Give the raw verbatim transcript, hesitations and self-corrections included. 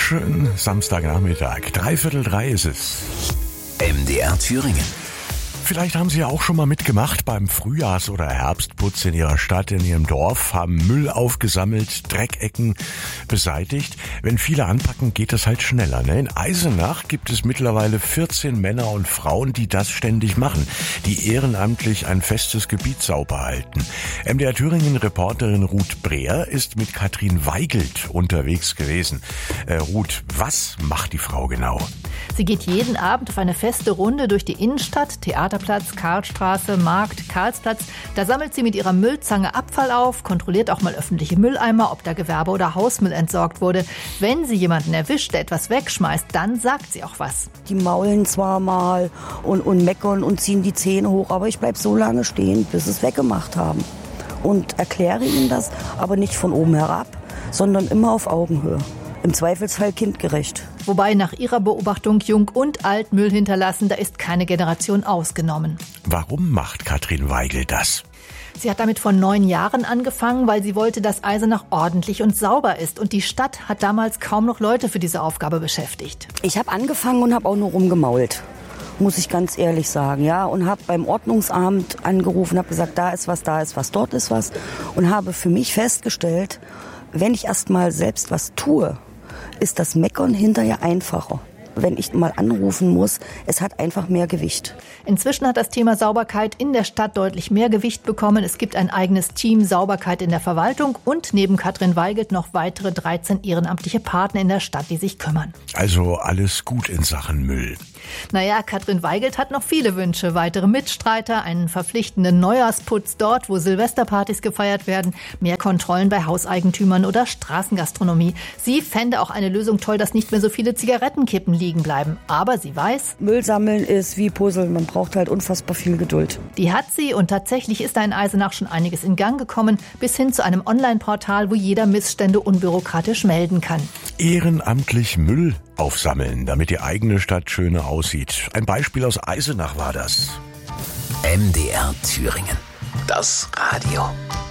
Schönen Samstagnachmittag. Dreiviertel drei ist es. M D R Thüringen. Vielleicht haben Sie ja auch schon mal mitgemacht beim Frühjahrs- oder Herbstputz in Ihrer Stadt, in Ihrem Dorf, haben Müll aufgesammelt, Dreckecken beseitigt. Wenn viele anpacken, geht das halt schneller. Ne? In Eisenach gibt es mittlerweile vierzehn Männer und Frauen, die das ständig machen, die ehrenamtlich ein festes Gebiet sauber halten. M D R Thüringen-Reporterin Ruth Breer ist mit Katrin Weigelt unterwegs gewesen. Äh, Ruth, was macht die Frau genau? Sie geht jeden Abend auf eine feste Runde durch die Innenstadt, Theaterplatz, Karlstraße, Markt, Karlsplatz. Da sammelt sie mit ihrer Müllzange Abfall auf, kontrolliert auch mal öffentliche Mülleimer, ob da Gewerbe- oder Hausmüll entsorgt wurde. Wenn sie jemanden erwischt, der etwas wegschmeißt, dann sagt sie auch was. Die maulen zwar mal und, und meckern und ziehen die Zähne hoch, aber ich bleib so lange stehen, bis sie es weggemacht haben. Und erkläre ihnen das, aber nicht von oben herab, sondern immer auf Augenhöhe. Im Zweifelsfall kindgerecht. Wobei nach ihrer Beobachtung Jung und Alt Müll hinterlassen, da ist keine Generation ausgenommen. Warum macht Katrin Weigelt das? Sie hat damit vor neun Jahren angefangen, weil sie wollte, dass Eisenach ordentlich und sauber ist. Und die Stadt hat damals kaum noch Leute für diese Aufgabe beschäftigt. Ich habe angefangen und habe auch nur rumgemault, muss ich ganz ehrlich sagen, ja, und habe beim Ordnungsamt angerufen, habe gesagt, da ist was, da ist was, dort ist was, und habe für mich festgestellt, wenn ich erst mal selbst was tue, ist das Meckern hinterher einfacher. Wenn ich mal anrufen muss, es hat einfach mehr Gewicht. Inzwischen hat das Thema Sauberkeit in der Stadt deutlich mehr Gewicht bekommen. Es gibt ein eigenes Team Sauberkeit in der Verwaltung und neben Katrin Weigelt noch weitere dreizehn ehrenamtliche Partner in der Stadt, die sich kümmern. Also alles gut in Sachen Müll. Naja, Katrin Weigelt hat noch viele Wünsche. Weitere Mitstreiter, einen verpflichtenden Neujahrsputz dort, wo Silvesterpartys gefeiert werden, mehr Kontrollen bei Hauseigentümern oder Straßengastronomie. Sie fände auch eine Lösung toll, dass nicht mehr so viele Zigarettenkippen liegen bleiben. Aber sie weiß, Müll sammeln ist wie Puzzeln, man braucht halt unfassbar viel Geduld. Die hat sie und tatsächlich ist da in Eisenach schon einiges in Gang gekommen, bis hin zu einem Online-Portal, wo jeder Missstände unbürokratisch melden kann. Ehrenamtlich Müll aufsammeln, damit die eigene Stadt schöner aussieht. Ein Beispiel aus Eisenach war das. M D R Thüringen. Das Radio.